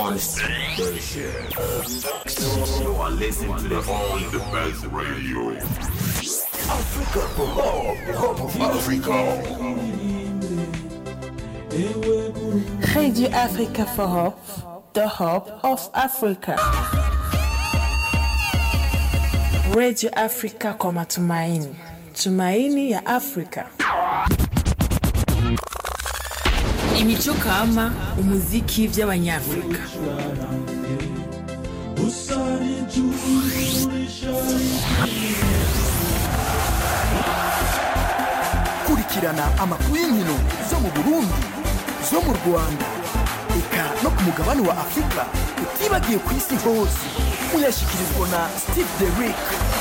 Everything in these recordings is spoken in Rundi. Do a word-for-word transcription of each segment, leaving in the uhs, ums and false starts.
Honest station. You are listening to the only the best radio. Africa for all, the hope of Africa. Radio Africa for Hope, the hope of Africa. Radio Africa kwa matumaini, tumaini ya Afrika. Imicho kama umuziki vy'abanyafrika. Kurikirana amakuru y'inkino zo mu Burundi, zo mu Rwanda, eka no ku mugabane wa Afrika, utibagiye ku isi hose. Uyashikirizwa na Steve Derrick.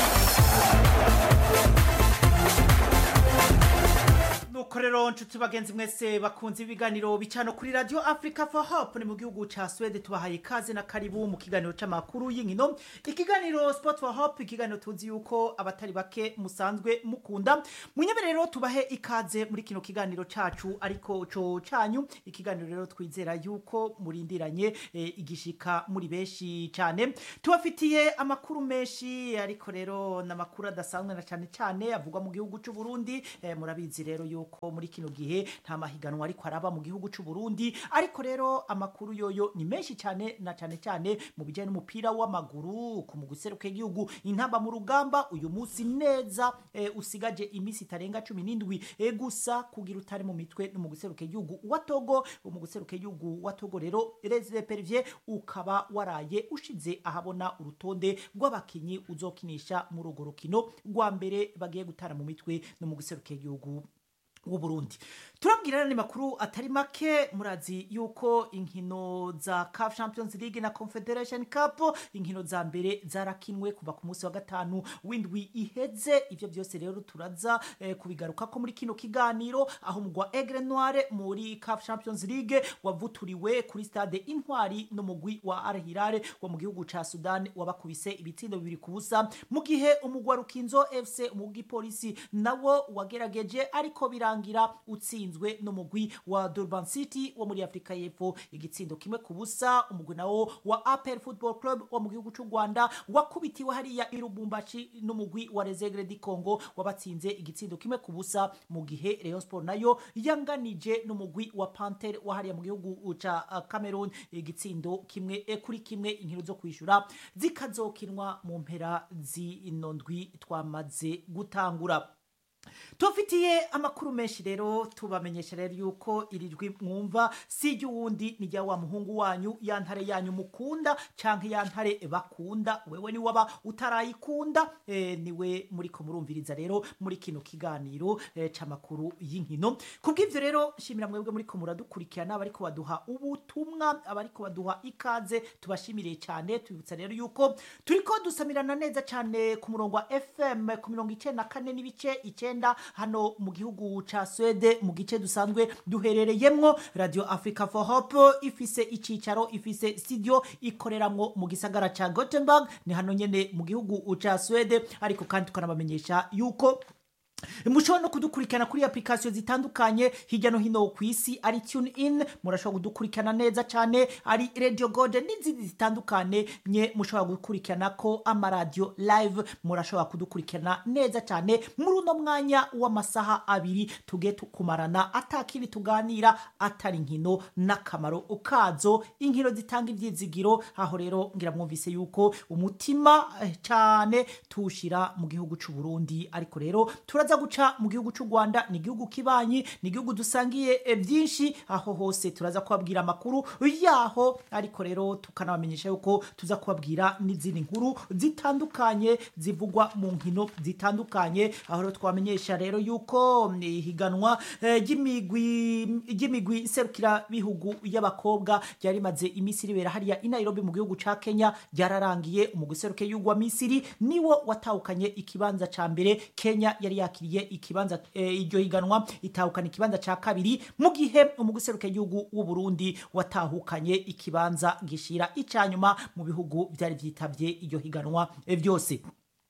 Korero nshuti bagenzi mwese bakunze ibiganiro bicano kuri Radio Africa for Hope ni mu gihugu ca Sweden, tubahaye kaze na karibu mu kiganiro c'amakuru y'inkino. Ikiganiro Sport for Hope, ikiganiro tuzi yuko abatari bake musanzwe mukunda. Munyemerero tubahe ikaze muri kino kiganiro cacu ariko co canyu. Ikiganiro rero twizera yuko murindiranye e, igishika muri beshi cyane. Tubafitiye amakuru menshi ariko rero namakuru adasanzwe na cyane cyane avugwa mu gihugu c'u Burundi. E, murabizi rero yuko muri kino gihe nta mahiganwa ariko araba mu gihugu c'u Burundi, ariko rero amakuru yoyo ni menshi cyane na cyane cyane mu bijyanye n'umupira w'amaguru ku muguseruke igihugu intamba mu rugamba. Uyu munsi neza e, usigaje imisi itarenga cumi n'indwi e, gusa kugira utari mu mitwe no mu guseruke igihugu wa Togo. Mu guseruke igihugu wa Togo rero Les Perviers ukaba waraye ushize ahabona urutonde rw'abakinyi uzokinisha mu rugo rukino rwa mbere bagiye gutara mu mitwe no mu guseruke igihugu u Burundi. Turabwirana ni makuru atari make. Murazi yuko inkino za C A F Champions League na Confederation Cup inkino za mbere zarakinwe kuva ku munsi wa gatanu windwi iheze. Ivyo byose rero turaza eh, kubigaruka ko muri kino kiganiro, aho mugwa Aigle Noire muri C A F Champions League wavuturiwe kuri stade Intwari no mugwi wa Al Hilal wa mu gihugu ca Sudan wabakubise ibitsindo bibiri ku busa, mu gihe umugwa Rukinzo F C umugwi Polisi nawo wagerageje ariko birangira utsinzwe no mugwi wa Durban City wo muri Afrika y'Epfo igitsindo kimwe ku busa. Umugwi nawo wa A P R Football Club wo mu gihugu c'u Rwanda wakubitiwe hariya i Lubumbashi no mugwi wa Les Aigles du Congo wabatsinze igitsindo kimwe ku busa, mu gihe Rayon Sport nayo yanganije no mugwi wa Panther wa hariya mu gihugu ca uh, Cameroon igitsindo kimwe e, kuri kimwe. Inkino zo kwishura zikazokinwa mu mpera z'inondwi twamaze gutangura. Tufitiye amakuru menshi rero tubamenyesha rero yuko irijwi mwumva sijye wundi nijya wa muhungu wanyu ya ntare yanyu mukunda canke ya ntare bakunda. Wewe ni waba utarayikunda e, niwe muri ko murumviriza rero muri kino kiganiro e, c'amakuru y'inkino. Kubw'ivyo rero shimira mwebwe muri ko muradukurikirana, abari ko baduha ubutumwa, abari ko baduha ikaze tubashimiriye cyane. Tubibutsa rero yuko turiko dusamirana neza cyane ku murongo wa F M ku mirongo icenda na kane n'ibice icenda hano mu gihugu ca Sweden mu gice dusanzwe duherereyemwo. Radio Africa for Hope ifise icicaro, ifise studio ikoreramwo mu gisagara ca Gothenburg, ni hano nyene mu gihugu ca Sweden. Ariko kandi tukanabamenyesha yuko mushobora no kudukurikirana kuri application zitandukanye hirya no hino ku isi, ari Tune In murashobora kudukurikirana neza cyane, ari Radio Golden n'izindi zitandukanye nye mushobora gukurikirana ko amaradio live murashobora kudukurikirana neza cyane muri uno mwanya w'amasaha abiri tuge tukumarana atakiri tuganira atari nkino n'akamaro ukazo inkino zitanga ivyizigiro. Aho rero ngira mwumvise yuko umutima cyane tushira mu gihugu c'u Burundi, ariko rero turaza guca mu gihugu c'u Rwanda, ni gihugu kibanyi, ni gihugu dusangiye e, byinshi. Aho hose turaza kubabwira amakuru yaho, ariko rero tukanabamenyesha yuko tuza kubabwira n'izindi nkuru zitandukanye zivugwa mu nkino zitandukanye. Aho rero twamenyesha rero yuko higanwa y'imigwi e, y'imigwi serukira bihugu y'abakobwa yari maze imisi ribera hariya i Nairobi mu gihugu ca Kenya byararangiye. Umuguseruke y'ugwa Misiri niwo watahukanye ikibanza ca mbere. Kenya yari yakiriye ikibanza iryo e, higanwa itahukana ikibanza ca kabiri, mu gihe umuguseruke y'igihugu w'u Burundi watahukanye ikibanza gishira icanyuma mu bihugu byari vyitavye iryo higanwa e, byose.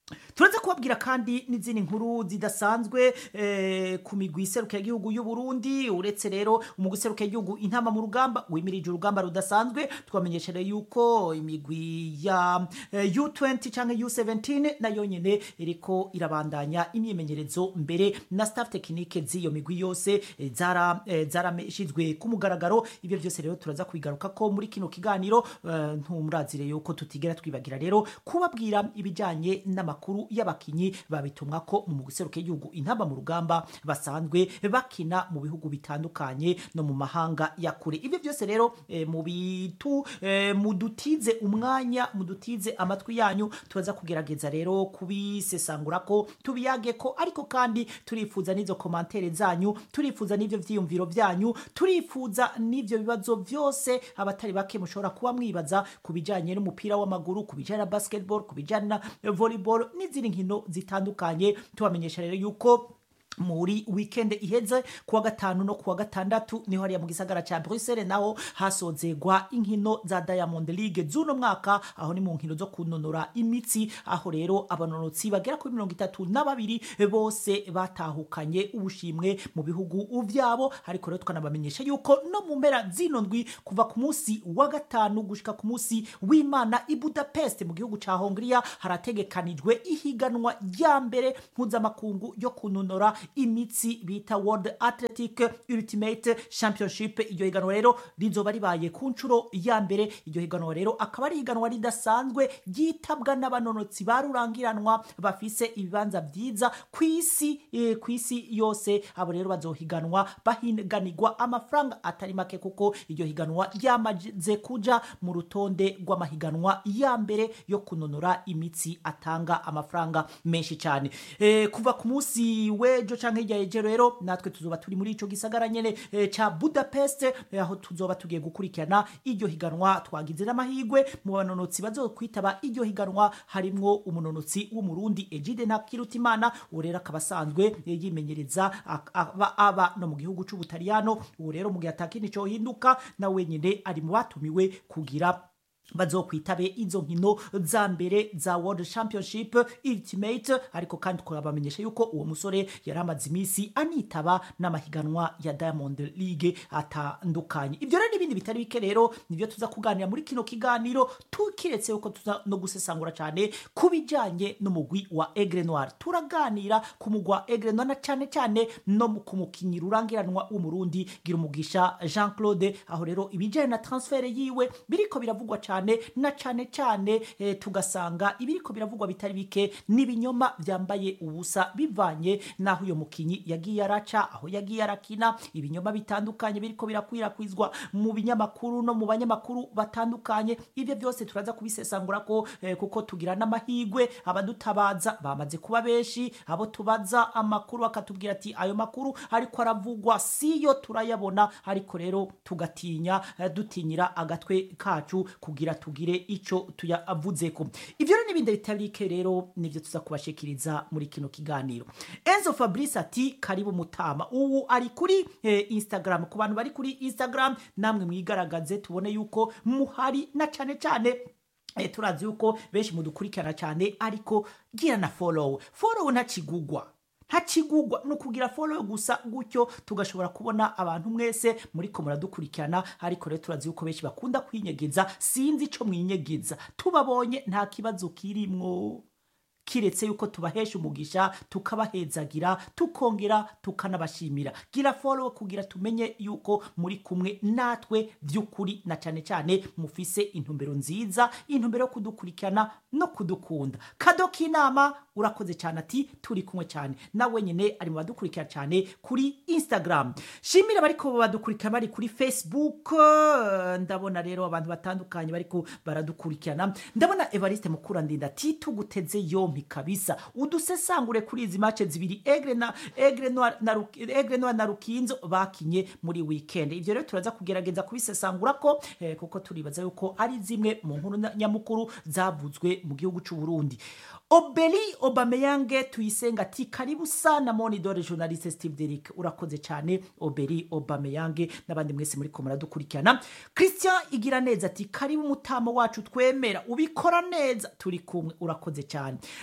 turaza kubabwira kandi n'izindi nkuru zidasanzwe eh, ku migwi iseruka y'igihugu y'u Burundi uretse rero umugwi iseruka y'igihugu intama mu rugamba wimirije urugamba rudasanzwe twamenyeshere yuko imigwi ya eh, U twenty canke U seventeen nayo nyene iriko irabandanya imyimenyerezo mbere na staff technique z'iyo migwi yose eh, zara eh, zarameshizwe ku mugaragaro ivyo byose rero turaza kwigaruka ko muri kino kiganiro eh, ntumrazire yuko tutigera twibagira rero kubabwira ibijanye n'amakuru y'abakinyi babitumwa ko mu guseruka y'igihugu intamba mu rugamba basanzwe bakina mu bihugu bitandukanye no mu mahanga ya kure ivyo byose rero e, mu bitu e, mudutize umwanya mudutize amatwi yanyu tubaza kugerageza rero kubisesangura ko tubiyage ko ariko kandi turifuza n'izo commentaire zanyu turifuza n'ivyo vyiyumviro byanyu turifuza n'ivyo bibazo byose abatari bake mushobora kuba mwibaza kubijanye n'umupira w'amaguru kubijanye na basketball kubijanye na volleyball n'izindi nkino zitandukanye tubamenyesha rero yuko muri weekend iheze kuwa gatanu no kuwa gatandatu niho hariya mu gisagara ca Bruxelles naho hasozegwa inkino za Diamond League z'uno mwaka aho ni mu nkino zo kunonora imitsi aho rero abanonotsi bagera kuri mirongo itatu na babiri bose batahukanye ubushimwe mu bihugu vyabo ariko rero twanabamenyesha yuko no mu mpera zino ndwi kuva ku munsi wa gatanu gushika ku munsi w'Imana i Budapest mu gihugu ca Hongria harategekanijwe ihiganwa rya mbere mpuzamakungu yo kunonora imitsi bita World Athletic Ultimate Championship iryo higanwa rero rizoba ribaye ku ncuro ya mbere iryo higanwa rero akaba ari higanwa ridasanzwe gitabwa n'abanonotsi barurangiranwa bafise ibibanza vyiza kwisi e, kwisi yose abo rero bazohiganwa bahiganirwa amafaranga atari make kuko iryo higanwa ryamaze kuja mu rutonde rw'amahiganwa ya mbere yo kunonora imitsi atanga amafaranga menshi cyane e, kuva ku munsi wejo canke hirya yeje rero natwe tuzoba turi muri ico gisagara nyene e, ca Budapest e, aho tuzoba tugiye gukurikirana iryo higanwa twagize n'amahigwe mu banonotsi bazokwitaba iryo higanwa harimwo umunonotsi w'umurundi Egide Ntakirutimana urera akabasanzwe e, yimenyereza aba, aba no mu gihugu c'Ubutaliyano urero mu gihe atakini cyo hinduka na wenyine ari mu batumiwe kugira bazokwitabe izo nkino za mbere za World Championship Ultimate ariko kandi twabamenyesha yuko uwo musore yaramaze imisi anitaba n'amahiganwa ya Diamond League atandukanye ivyo rero n'ibindi bitari bike rero nivyo tuza kuganira muri kino kiganiro tukiretse yuko tuza no gusesangura cyane kubijanye n'umugwi wa Aigle Noir turaganira ku mugwa Aigle Noir na cyane cyane no ku mukinyi rurangiranwa w'umurundi Girumugisha Jean Claude aho rero ibijanye na transfer yiwe biriko biravugwa cyane na cyane cyane e, tugasanga ibiriko biravugwa bitari bike n'ibinyoma byambaye ubusa bivanye naho uyo mukinyi yagiye araca aho yagiye arakina ibinyoma bitandukanye biriko birakwirakwizwa mu binyamakuru no mu banyamakuru batandukanye ivyo byose turaza kubisesangura ko e, kuko tugira n'amahigwe abadutabaza bamaze kuba benshi abo tubaza amakuru akatubwira ati ayo makuru ariko aravugwa siyo turayabona ariko rero tugatinya e, dutinyira agatwe kacu kugira tugire ico tuyavuzeko ivyo rero n'ibindi bitabike rero nivyo tuza kubashikiriza muri kino kiganiro Enzo Fabrice ati karibu mutama ubu ari kuri eh, Instagram ku bantu bari kuri Instagram namwe mwigaragaze tubone yuko muhari na cyane cyane E, turazi yuko benshi mudukurikirana cyane ariko gira na follow follow ntakigugwa ntakigugwa no kugira follow gusa gutyo tugashobora kubona abantu mwese muri ko muradukurikirana ariko rero turazi yuko benshi bakunda kwinyegeza sinzi ico mwinyegeza tubabonye nta kibazo kirimwo kiretse yuko tubahesha umugisha tukabahezagira tukongera tukanabashimira gira follow kugira tumenye yuko muri kumwe natwe vy'ukuri na cyane cyane mufise intumbero nziza intumbero kudukurikirana no kudukunda Kadoki inama urakoze cyane ati turi kumwe cyane nawe nyene ari mu badukurikira cyane kuri Instagram shimira bariko badukurikira bari kuri Facebook ndabona rero abantu batandukanye bariko baradukurikirana ndabona Evariste Mukurandinda ati tuguteze yo kabisa udusesangure kuri izi match zibiri Aigle na Aigle Noir na Aigle Noir na Rukinzo bakinye muri weekend ivyo rero turaza kugerageza kubisesangura ko eh, kuko turibaza yuko ari zimwe mu nkuru nyamukuru zavuzwe mu gihugu c'u Burundi Obeli Obameyange tuyisenga ati karibu sana monitor journaliste Steve Derrick urakoze cyane Obeli Obameyange nabandi mwese muri ko muradukurikirana Christian igira neza ati karibu mutama wacu twemera ubikora neza turi kumwe urakoze cyane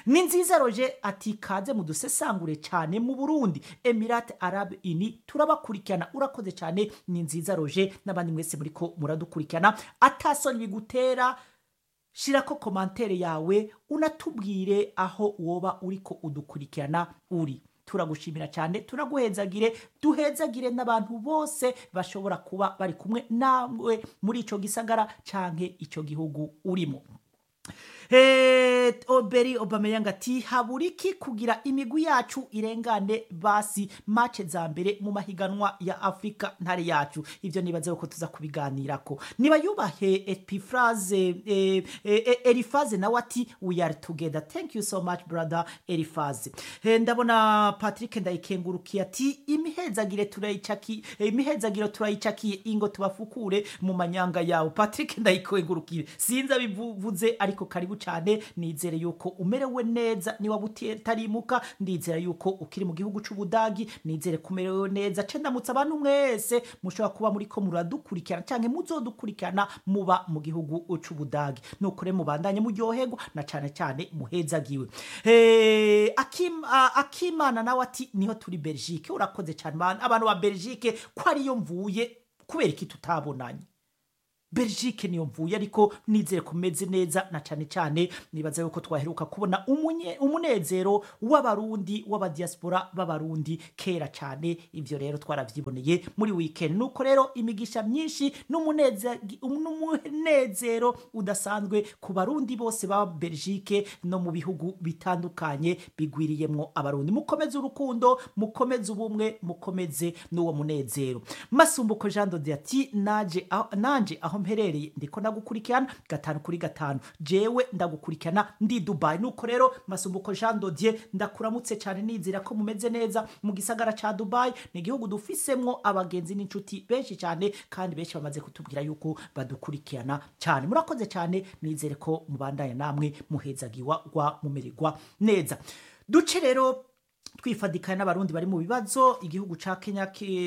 ni nziza Roger ati kaze mudusesangure cyane mu Burundi Emirate Arab Uni turabakurikirana urakoze cyane ni nziza Roger n'abandi mwese muriko muradukurikirana atasoni bigutera shirako komantere yawe unatubwire aho woba uriko udukurikirana uri turagushimira cyane tunaguhezagire duhezagire n'abantu bose bashobora kuba bari kumwe nawe muri ico gisagara canke ico gihugu urimo. Eh, Oberi Obameyang ati haburiki kugira imigwi yacu irengane basi match za mbere mu mahiganwa ya Afrika ntare yacu ivyo nibaze ko tuza kubiganirako niba yubahe Epiphrase eh, eh, Elifaze nawe ati we are together thank you so much brother Elifaze. Eh, ndabona Patrick ndayikengurukiye ati imihezagire turayicaki eh, imihezagiro turayicakiye ingo tubafukure mu manyanga yawo. Patrick ndayikengurukiye sinza bivuze ariko karibu cyane nizere yuko umerewe neza niwa butarimuka ndizera yuko ukiri mu gihugu c'Ubudagi nizere kumerewe neza cendamutse abantu mwese mushobora kuba muri ko muradukurikirana canke muzodukurikirana muba mu gihugu c'Ubudagi nukure mubandanye muryoherwa na cane cyane muhezagiwe. Eh, akim uh, akimana nawe ati niho turi Belgique urakoze cyane abantu ba Belgique ko ariyo mvuye kubera iki tutabonanye Belgique niyo mvuye ariko nizere kumeze neza na cyane cyane nibaza yuko twaheruka kubona umunye umunezero w'abarundi w'abadiaspora b'abarundi kera cyane ivyo rero twaravyiboneye muri weekend nuko rero imigisha myinshi n'umunezero udasanzwe ku barundi bose ba Belgique no mu bihugu bitandukanye bigwiriyemwo abarundi mukomeze urukundo mukomeze ubumwe mukomeze n'uwo munezero. Masumbuko Jean Dodi ati naje nanje aho mperereye ndiko ndagukurikirana gatanu kuri gatanu jewe ndagukurikirana ndi Dubai nuko rero Masumbuko Jean Dodier ndakuramutse cyane nizira ko mumeze neza mu gisagara ca Dubai ni gihugu dufisemwo abagenzi n'inshuti benshi cyane kandi benshi bamaze kutubwira yuko badukurikirana cyane murakoze cyane nizere ko mubandanya namwe muhezagiwa gwa mumerigwa neza. Duce rero twifadikana n'abarundi bari mu bibazo igihugu ca Kenya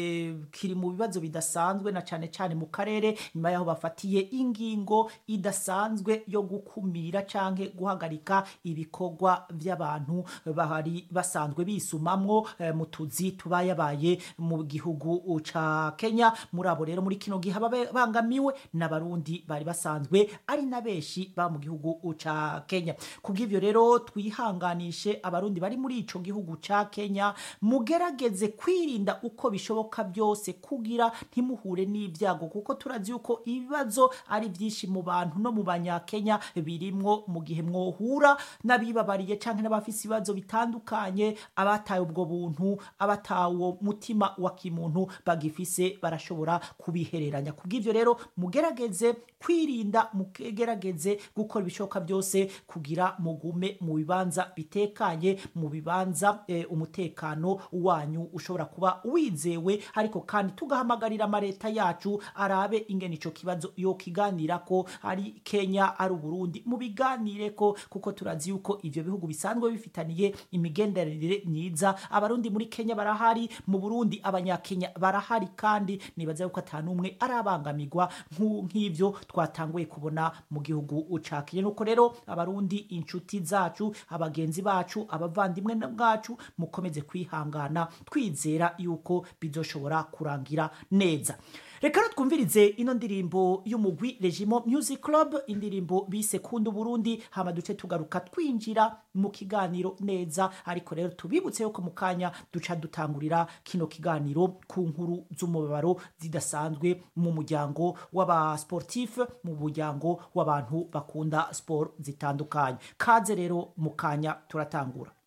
kiri mu bibazo bidasanzwe na cyane cyane mu karere nyuma yaho bafatiye ingingo idasanzwe yo gukumira canke guhagarika ibikorwa by'abantu bahari basanzwe bisumamwo e, mu tuzi tubayabaye mu gihugu ca Kenya muri abo rero muri kino gihe bangamiwe n'abarundi bari basanzwe ari na beshi ba mu gihugu ca Kenya kubw'ivyo rero twihanganishe abarundi bari muri ico gihugu ca Kenya mugerageze kwirinda uko bishoboka byose kugira ntimuhure n'ibyago kuko turazi uko ibibazo ari byinshi mu bantu no mu banyakenya birimwo mu gihe mwohura nabibabariye canke n'abafisi ibibazo bitandukanye abataye ubwo buntu abatawo mutima wa kimuntu bagifise barashobora kubihereranya kubw'ivyo rero mugerageze kwirinda mugerageze gukora ibishoboka byose kugira mugume mu bibanza bitekanye mu bibanza e, umutekano wanyu ushobora kuba wizewe ariko kandi tugahamagarira amareta yacu arabe ingene ico kibazo yo kiganira ko ari Kenya ari Burundi mu biganire ko kuko turazi yuko ivyo bihugu bisanzwe bifitaniye imigenderanire myiza abarundi muri Kenya barahari mu Burundi abanyakenya barahari kandi nibaza yuko atanumwe arabangamirwa nk'ivyo twatanguye kubona mu gihugu ucakije nuko rero abarundi inshuti zacu abagenzi bacu abavandimwe bwacu mukomeze kwihangana twizera yuko bizoshobora kurangira neza. Reka twumvirize ino ndirimbo y'umugwi Regimo Music Club indirimbo bise Kunda Burundi hama duce tugaruka twinjira mu kiganiro neza ariko rero tubibutse yuko mukanya duca dutangurira kino kiganiro ku nkuru z'umubabaro zidasanzwe mu muryango w'aba sportif mu muryango w'abantu bakunda sport zitandukanye kaze rero mukanya turatangura.